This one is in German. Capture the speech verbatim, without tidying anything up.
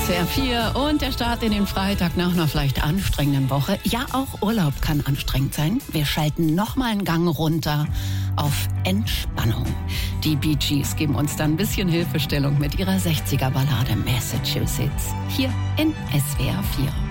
S W R vier und der Start in den Freitag nach einer vielleicht anstrengenden Woche. Ja, auch Urlaub kann anstrengend sein. Wir schalten nochmal einen Gang runter auf Entspannung. Die Bee Gees geben uns dann ein bisschen Hilfestellung mit ihrer sechziger Ballade Massachusetts. Hier in S W R vier.